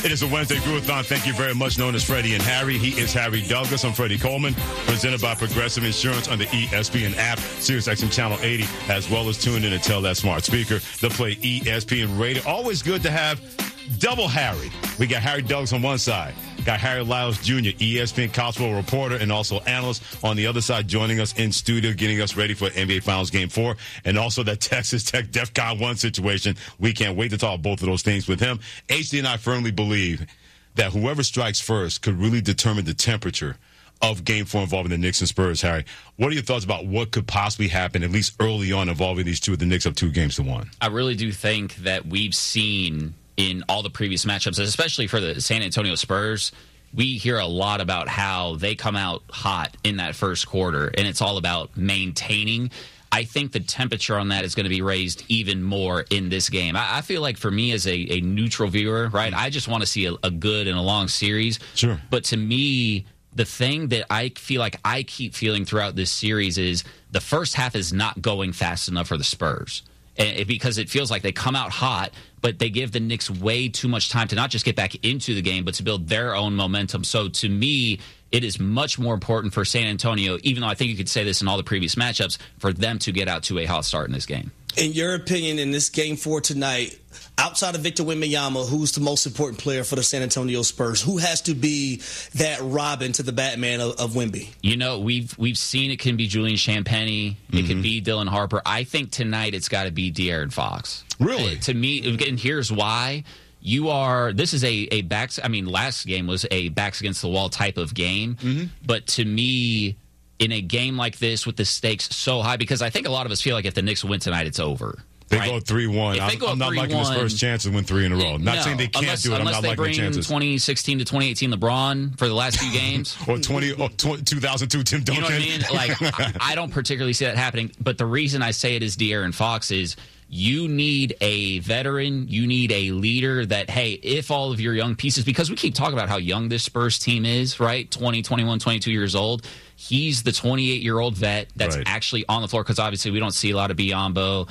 It is a Wednesday Groovathon. Thank you very much. Known as Freddie and Harry. He is Harry Douglas. I'm Freddie Coleman. Presented by Progressive Insurance on the ESPN app, SiriusXM Channel 80, as well as tune in and tell that smart speaker to play ESPN Radio. Always good to have double Harry. We got Harry Douglas on one side. Got Harry Lyles Jr., ESPN college football reporter and also analyst on the other side, joining us in studio, getting us ready for NBA Finals Game 4, and also that Texas Tech DEFCON 1 situation. We can't wait to talk both of those things with him. HD and I firmly believe that whoever strikes first could really determine the temperature of Game 4 involving the Knicks and Spurs. Harry, what are your thoughts about what could possibly happen, at least early on, involving these two, with the Knicks up 2-1? I really do think that we've seen in all the previous matchups, especially for the San Antonio Spurs, we hear a lot about how they come out hot in that first quarter, and it's all about maintaining. I think the temperature on that is going to be raised even more in this game. I feel like for me as a neutral viewer, right, I just want to see a good and a long series. Sure. But to me, the thing that I feel like I keep feeling throughout this series is the first half is not going fast enough for the Spurs. Because it feels like they come out hot, but they give the Knicks way too much time to not just get back into the game, but to build their own momentum. So to me, it is much more important for San Antonio, even though I think you could say this in all the previous matchups, for them to get out to a hot start in this game. In your opinion, in this Game 4 tonight, outside of Victor Wembanyama, who's the most important player for the San Antonio Spurs? Who has to be that Robin to the Batman of Wemby? You know, we've seen it can be Julian Champagnie. It could be Dylan Harper. I think tonight it's got to be De'Aaron Fox. Really? To me, and here's why. This is a backs. I mean, last game was a backs against the wall type of game. But to me, in a game like this with the stakes so high, because I think a lot of us feel like if the Knicks win tonight, it's over. They go 3-1. I'm not liking the Spurs' chances to win 3 in a row. Not saying they can't do it. I'm not liking the chances. Unless they bring 2016 to 2018 LeBron for the last few games. or 2002 Tim Duncan. You know what I mean? Like, I don't particularly see that happening. But the reason I say it is De'Aaron Fox is you need a veteran. You need a leader that, hey, if all of your young pieces, because we keep talking about how young this Spurs team is, right? 20, 21, 22 years old. He's the 28-year-old vet that's actually on the floor, because obviously we don't see a lot of Biyombo,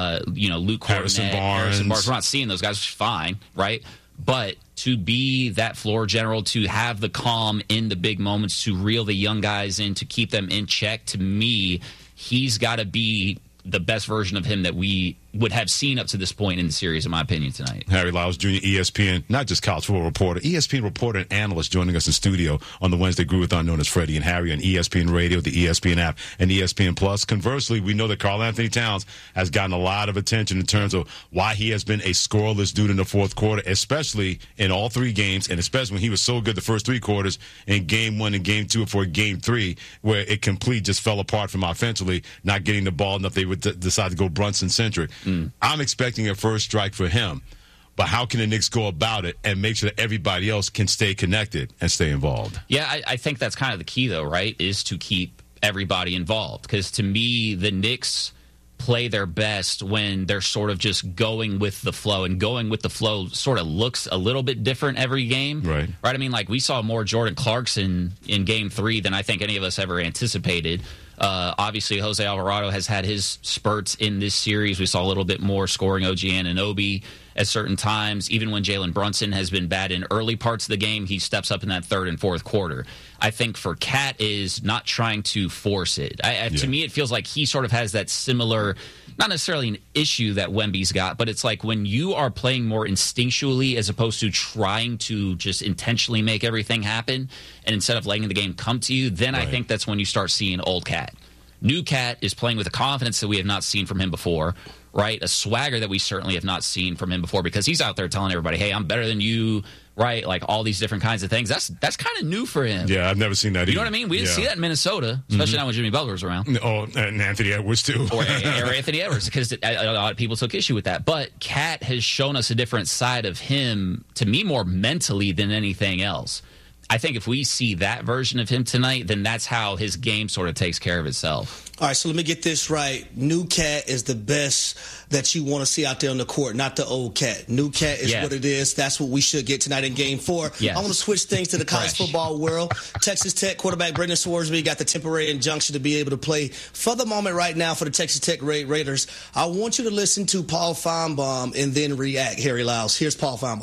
Luke Harrison Barnes. We're not seeing those guys, which is fine, right? But to be that floor general, to have the calm in the big moments, to reel the young guys in, to keep them in check, to me, he's got to be the best version of him that we would have seen up to this point in the series, in my opinion, tonight. Harry Lyles Jr., ESPN, not just college football reporter, ESPN reporter and analyst, joining us in studio on the Wednesday Groovathon, known as Freddie and Harry, on ESPN Radio, the ESPN app, and ESPN Plus. Conversely, we know that Karl Anthony Towns has gotten a lot of attention in terms of why he has been a scoreless dude in the fourth quarter, especially in all 3 games, and especially when he was so good the first 3 quarters in Game 1 and Game 2 before Game 3, where it complete just fell apart from offensively, not getting the ball enough. They would decide to go Brunson-centric. I'm expecting a first strike for him. But how can the Knicks go about it and make sure that everybody else can stay connected and stay involved? Yeah, I think that's kind of the key, though, right, is to keep everybody involved. Because to me, the Knicks play their best when they're sort of just going with the flow. And going with the flow sort of looks a little bit different every game. Right. I mean, like, we saw more Jordan Clarkson in Game 3 than I think any of us ever anticipated. Obviously, Jose Alvarado has had his spurts in this series. We saw a little bit more scoring OG Anunoby at certain times. Even when Jalen Brunson has been bad in early parts of the game, he steps up in that third and fourth quarter. I think for Cat is not trying to force it. To me, it feels like he sort of has that similar, not necessarily an issue that Wemby's got, but it's like when you are playing more instinctually as opposed to trying to just intentionally make everything happen, and instead of letting the game come to you, then I think that's when you start seeing old Cat. New Cat is playing with a confidence that we have not seen from him before, right? A swagger that we certainly have not seen from him before, because he's out there telling everybody, hey, I'm better than you, right? Like all these different kinds of things. That's kind of new for him. Yeah, I've never seen that either. You know what I mean? We didn't see that in Minnesota, especially not when Jimmy Butler was around. Oh, and Anthony Edwards, too. or Anthony Edwards, because a lot of people took issue with that. But Cat has shown us a different side of him, to me, more mentally than anything else. I think if we see that version of him tonight, then that's how his game sort of takes care of itself. All right, so let me get this right. New Cat is the best that you want to see out there on the court, not the old Cat. New Cat is what it is. That's what we should get tonight in Game 4. Yes. I want to switch things to the college football world. Texas Tech quarterback Brendan Swarsby got the temporary injunction to be able to play for the moment right now for the Texas Tech Raiders. I want you to listen to Paul Feinbaum and then react, Harry Lyles. Here's Paul Feinbaum.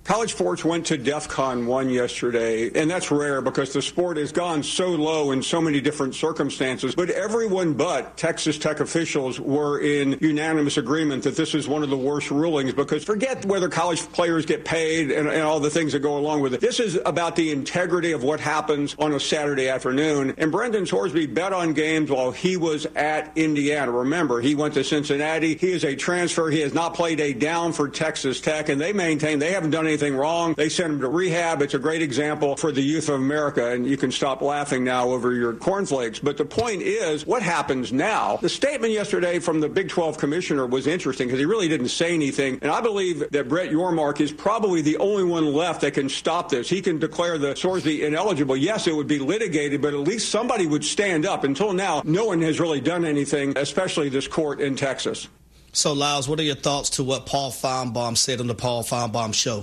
College sports went to DEFCON 1 yesterday, and that's rare because the sport has gone so low in so many different circumstances. But everyone but Texas Tech officials were in unanimous agreement that this is one of the worst rulings, because forget whether college players get paid and all the things that go along with it. This is about the integrity of what happens on a Saturday afternoon. And Brendan Sorsby bet on games while he was at Indiana. Remember, he went to Cincinnati. He is a transfer. He has not played a down for Texas Tech, and they maintain they haven't done anything wrong. They sent him to rehab. It's a great example for the youth of America, and you can stop laughing now over your cornflakes. But the point is, what happens now? The statement yesterday from the Big 12 commissioner was interesting because he really didn't say anything, and I believe that Brett Yormark is probably the only one left that can stop this. He can declare the Sorsby ineligible. Yes, it would be litigated, but at least somebody would stand up. Until now, no one has really done anything, especially this court in Texas. So, Lyles, what are your thoughts to what Paul Feinbaum said on the Paul Feinbaum show?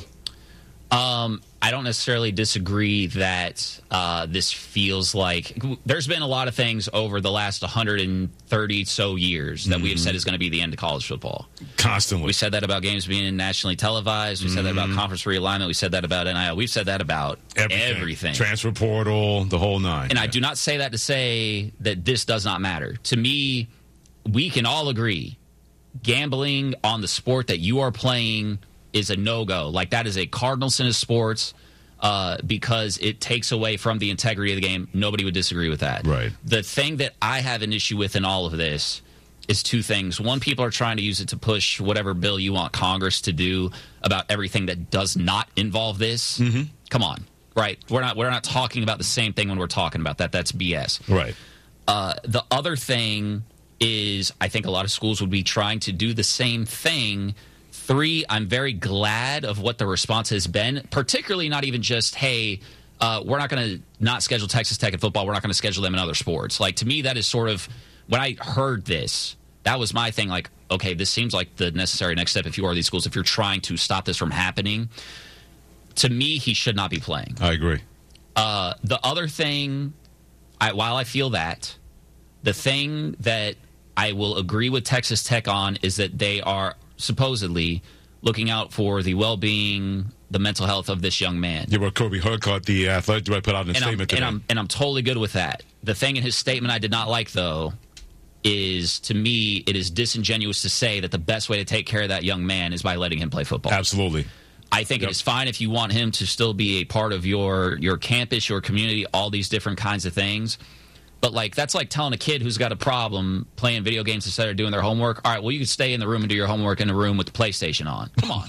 I don't necessarily disagree that this feels like there's been a lot of things over the last 130 so years that we have said is going to be the end of college football. Constantly. We said that about games being nationally televised. We said that about conference realignment. We said that about NIL. We've said that about everything. Transfer portal, the whole nine. And I do not say that to say that this does not matter. To me, we can all agree gambling on the sport that you are playing is a no-go. Like, that is a cardinal sin of sports because it takes away from the integrity of the game. Nobody would disagree with that. Right. The thing that I have an issue with in all of this is two things. One, people are trying to use it to push whatever bill you want Congress to do about everything that does not involve this. Come on. Right. We're not talking about the same thing when we're talking about that. That's BS. Right. The other thing is I think a lot of schools would be trying to do the same thing. 3, I'm very glad of what the response has been, particularly not even just, hey, we're not going to not schedule Texas Tech in football. We're not going to schedule them in other sports. Like, to me, that is sort of, when I heard this, that was my thing. Like, okay, this seems like the necessary next step if you are these schools, if you're trying to stop this from happening. To me, he should not be playing. I agree. The other thing, while I feel that, the thing that I will agree with Texas Tech on is that they are supposedly looking out for the well-being, the mental health of this young man. Yeah, what Kirby Hocutt, the athletic director, put out in a statement today. And I'm totally good with that. The thing in his statement I did not like, though, is, to me, it is disingenuous to say that the best way to take care of that young man is by letting him play football. Absolutely. I think it is fine if you want him to still be a part of your campus, your community, all these different kinds of things. But, like, that's like telling a kid who's got a problem playing video games instead of doing their homework, all right, well, you can stay in the room and do your homework in the room with the PlayStation on. Come on.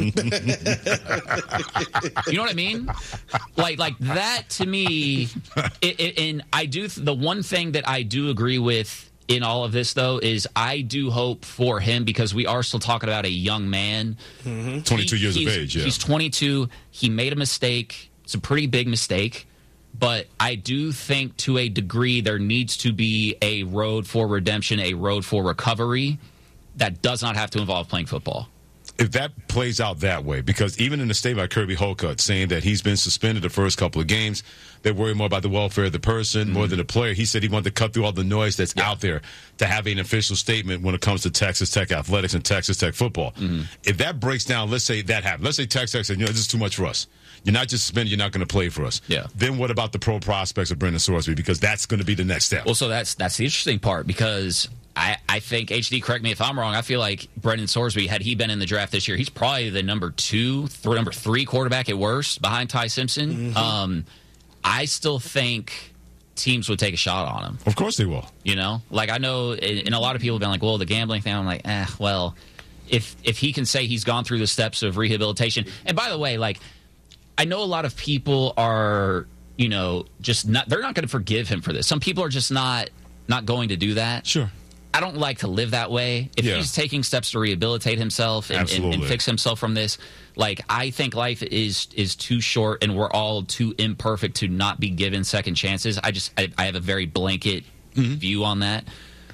You know what I mean? Like that, to me, and I do, the one thing that I do agree with in all of this, though, is I do hope for him, because we are still talking about a young man. 22 years of age, yeah. He's 22. He made a mistake. It's a pretty big mistake. But I do think, to a degree, there needs to be a road for redemption, a road for recovery that does not have to involve playing football. If that plays out that way, because even in the statement by Kirby Hocutt saying that he's been suspended the first couple of games, they worry more about the welfare of the person more than the player. He said he wanted to cut through all the noise that's out there to have an official statement when it comes to Texas Tech athletics and Texas Tech football. If that breaks down, let's say that happens. Let's say Texas Tech said, this is too much for us. You're not just suspended, you're not going to play for us. Yeah. Then what about the pro prospects of Brendan Sorsby? Because that's going to be the next step. Well, so that's the interesting part, because I think, HD, correct me if I'm wrong, I feel like Brendan Sorsby, had he been in the draft this year, he's probably the number 3 quarterback at worst behind Ty Simpson. I still think teams would take a shot on him. Of course they will. You know? Like, I know, and a lot of people have been like, well, the gambling thing, I'm like, well, if he can say he's gone through the steps of rehabilitation. And by the way, like, I know a lot of people are, just not, they're not going to forgive him for this. Some people are just not going to do that. Sure. I don't like to live that way. If he's taking steps to rehabilitate himself and fix himself from this, like, I think life is too short and we're all too imperfect to not be given second chances. I have a very blanket view on that.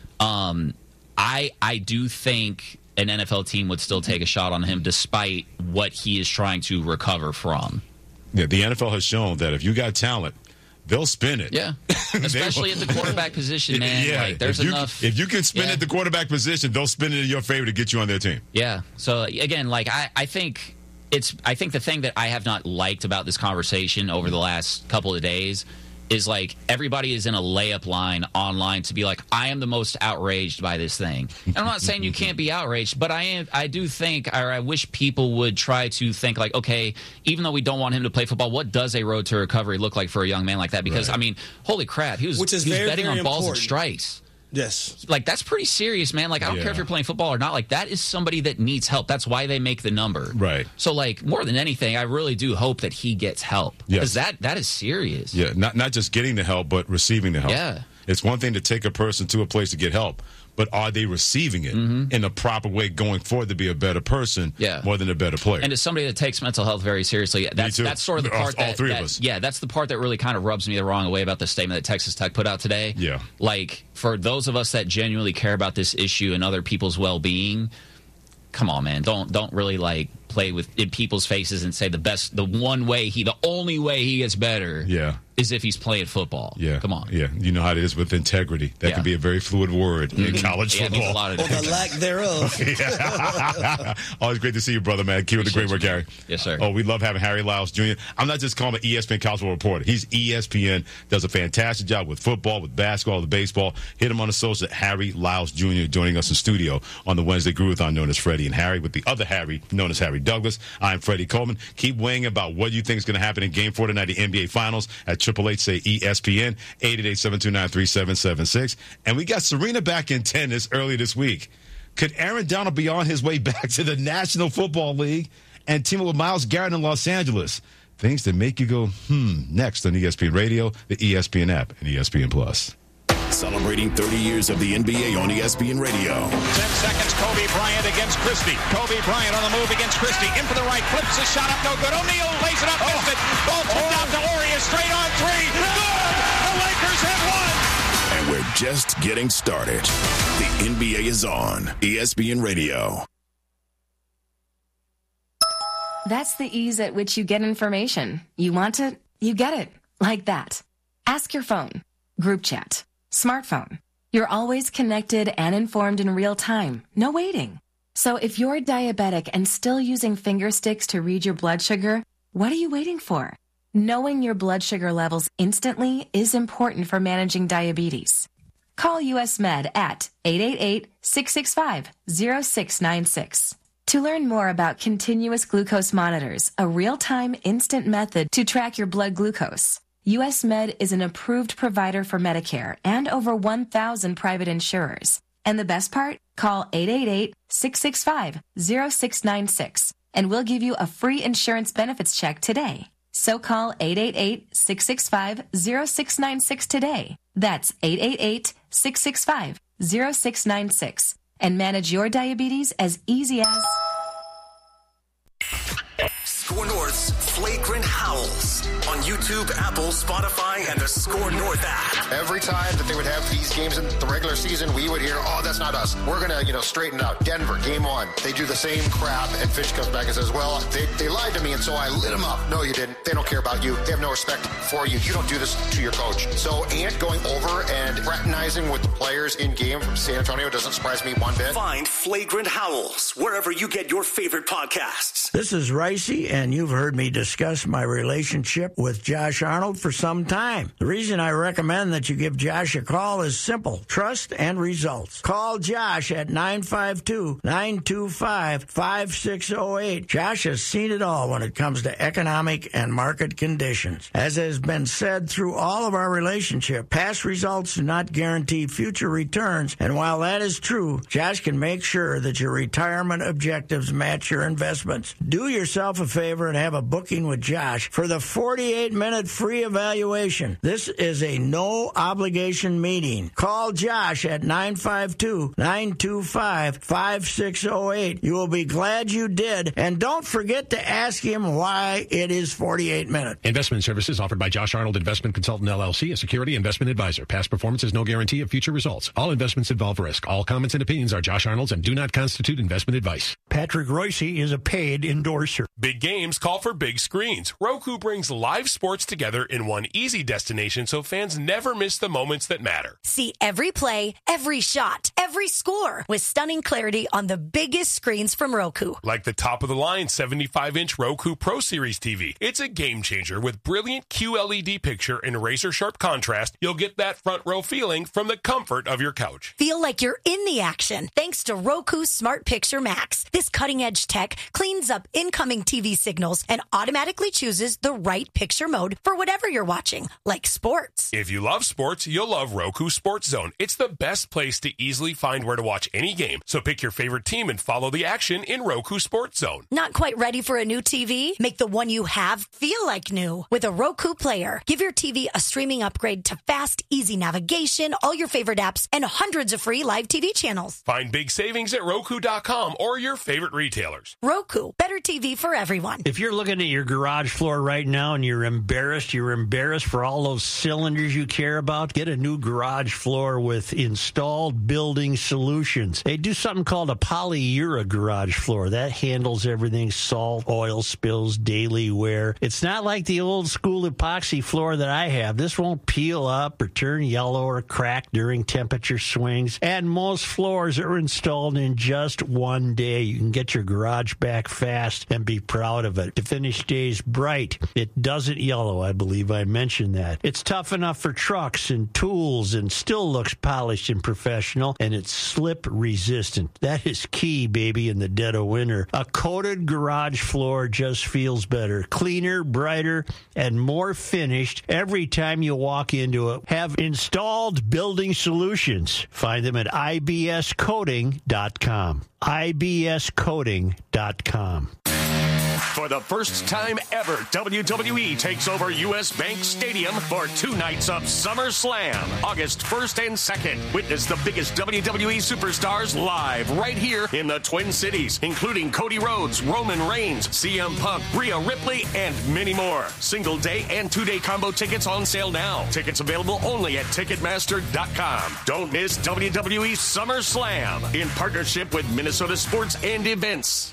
I do think an NFL team would still take a shot on him despite what he is trying to recover from. Yeah, the NFL has shown that if you got talent, they'll spin it. Yeah, especially at the quarterback position, man. Yeah, like, there's enough. If you can spin at the quarterback position, they'll spin it in your favor to get you on their team. Yeah. So, again, like, I think I think the thing that I have not liked about this conversation over the last couple of days is like everybody is in a layup line online to be like, I am the most outraged by this thing. And I'm not saying you can't be outraged, but I do think, or I wish people would try to think like, okay, even though we don't want him to play football, what does a road to recovery look like for a young man like that? Because, I mean, holy crap, he was betting on balls and strikes. Yes. Like, that's pretty serious, man. Like, I don't care if you're playing football or not. Like, that is somebody that needs help. That's why they make the number. Right. So, like, more than anything, I really do hope that he gets help. Because that is serious. Yeah, not just getting the help, but receiving the help. Yeah. It's one thing to take a person to a place to get help, but are they receiving it in the proper way going forward to be a better person more than a better player? And as somebody that takes mental health very seriously, that's sort of the part all three of us. Yeah, that's the part that really kind of rubs me the wrong way about the statement that Texas Tech put out today. Yeah. Like, for those of us that genuinely care about this issue and other people's well-being, come on, man. Don't really, like, play in people's faces and say the only way he gets better is if he's playing football. Yeah. Come on. Yeah. You know how it is with integrity. That can be a very fluid word in college football. It means a lot of or the lack thereof. Always great to see you, brother, man. Keep with the great work, Harry. Yes, sir. Oh, we love having Harry Lyles Jr. I'm not just calling him an ESPN college football reporter. He's ESPN, does a fantastic job with football, with basketball, with baseball. Hit him on the social at Harry Lyles Jr. joining us in studio on the Wednesday Groovathon known as Freddie and Harry with the other Harry known as Harry Douglas. I'm Freddie Coleman. Keep weighing about what you think is going to happen in Game 4 tonight, the NBA Finals at 888 say ESPN 888-729-3776. And we got Serena back in tennis earlier this week. Could Aaron Donald be on his way back to the National Football League and team up with Myles Garrett in Los Angeles? Things that make you go, next on ESPN Radio, the ESPN app, and ESPN Plus. Celebrating 30 years of the NBA on ESPN Radio. 10 seconds, Kobe Bryant against Christie. Kobe Bryant on the move against Christie. In for the right, flips his shot up, no good. O'Neal lays it up, missed it. Ball tipped out to Warriors, straight on three. Good! The Lakers have won! And we're just getting started. The NBA is on ESPN Radio. That's the ease at which you get information. You want it, you get it. Like that. Ask your phone. Group chat. Smartphone. You're always connected and informed in real time. No waiting. So if you're diabetic and still using finger sticks to read your blood sugar, what are you waiting for? Knowing your blood sugar levels instantly is important for managing diabetes. Call US Med at 888-665-0696. To learn more about continuous glucose monitors, a real-time instant method to track your blood glucose, US Med is an approved provider for Medicare and over 1,000 private insurers. And the best part? Call 888-665-0696 and we'll give you a free insurance benefits check today. So call 888-665-0696 today. That's 888-665-0696 and manage your diabetes as easy as... Score North's Flagrant Howls on YouTube, Apple, Spotify, and the Score North app. Every time that they would have these games in the regular season, we would hear, oh, that's not us. We're going to, straighten it out. Denver, game 1. They do the same crap, and Fitch comes back and says, well, they lied to me, and so I lit them up. No, you didn't. They don't care about you. They have no respect for you. You don't do this to your coach. So Ant going over and fraternizing with the players in game from San Antonio doesn't surprise me one bit. Find Flagrant Howls wherever you get your favorite podcasts. This is Ricey, and you've heard me discuss my relationship with Josh Arnold for some time. The reason I recommend that you give Josh a call is simple: trust and results. Call Josh at 952-925-5608. Josh has seen it all when it comes to economic and market conditions. As has been said through all of our relationship, past results do not guarantee future returns, and while that is true, Josh can make sure that your retirement objectives match your investments. Do yourself a favor and have a booking with Josh for the 48-minute free evaluation. This is a no-obligation meeting. Call Josh at 952-925-5608. You will be glad you did, and don't forget to ask him why it is 48 minutes. Investment services offered by Josh Arnold Investment Consultant LLC, a security investment advisor. Past performance is no guarantee of future results. All investments involve risk. All comments and opinions are Josh Arnold's and do not constitute investment advice. Patrick Royce is a paid endorser. Big games call for big screens, Roku brings live sports together in one easy destination so fans never miss the moments that matter. See every play, every shot, every score with stunning clarity on the biggest screens from Roku. Like the top-of-the-line 75-inch Roku Pro Series TV. It's a game changer with brilliant QLED picture and razor-sharp contrast. You'll get that front-row feeling from the comfort of your couch. Feel like you're in the action thanks to Roku Smart Picture Max. This cutting-edge tech cleans up incoming TV signals and automatically chooses the right picture mode for whatever you're watching, like sports. If you love sports, you'll love Roku Sports Zone. It's the best place to easily find where to watch any game. So pick your favorite team and follow the action in Roku Sports Zone. Not quite ready for a new TV? Make the one you have feel like new with a Roku Player. Give your TV a streaming upgrade to fast, easy navigation, all your favorite apps, and hundreds of free live TV channels. Find big savings at Roku.com or your favorite retailers. Roku, better TV for everyone. If you're looking at your garage floor right now and you're embarrassed for all those cylinders you care about, get a new garage floor with Installed Building Solutions. They do something called a polyura garage floor. That handles everything, salt, oil spills, daily wear. It's not like the old school epoxy floor that I have. This won't peel up or turn yellow or crack during temperature swings. And most floors are installed in just one day. You can get your garage back fast and be proud of it. The finish stays bright. It doesn't yellow, I believe I mentioned that. It's tough enough for trucks and tools and still looks polished and professional, and it's slip resistant. That is key, baby, in the dead of winter. A coated garage floor just feels better, cleaner, brighter, and more finished every time you walk into it. Have Installed Building Solutions. Find them at ibscoating.com. ibscoating.com. For the first time ever, WWE takes over U.S. Bank Stadium for 2 nights of SummerSlam, August 1st and 2nd. Witness the biggest WWE superstars live right here in the Twin Cities, including Cody Rhodes, Roman Reigns, CM Punk, Rhea Ripley, and many more. Single day and 2-day combo tickets on sale now. Tickets available only at Ticketmaster.com. Don't miss WWE SummerSlam in partnership with Minnesota Sports and Events.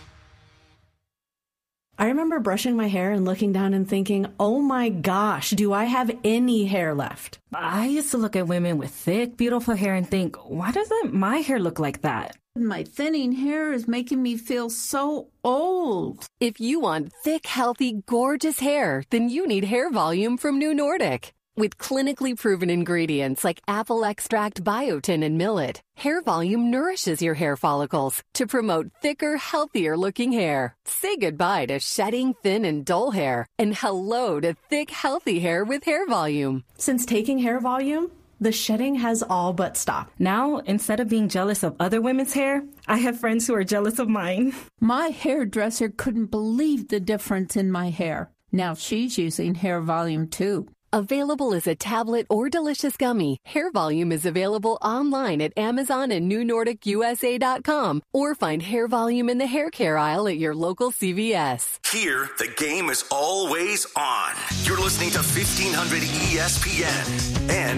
I remember brushing my hair and looking down and thinking, oh my gosh, do I have any hair left? I used to look at women with thick, beautiful hair and think, why doesn't my hair look like that? My thinning hair is making me feel so old. If you want thick, healthy, gorgeous hair, then you need Hair Volume from New Nordic. With clinically proven ingredients like apple extract, biotin, and millet, Hair Volume nourishes your hair follicles to promote thicker, healthier-looking hair. Say goodbye to shedding, thin, and dull hair, and hello to thick, healthy hair with Hair Volume. Since taking Hair Volume, the shedding has all but stopped. Now, instead of being jealous of other women's hair, I have friends who are jealous of mine. My hairdresser couldn't believe the difference in my hair. Now she's using Hair Volume too. Available as a tablet or delicious gummy, Hair Volume is available online at Amazon and NewNordicUSA.com, or find Hair Volume in the hair care aisle at your local CVS. Here, the game is always on. You're listening to 1500 ESPN and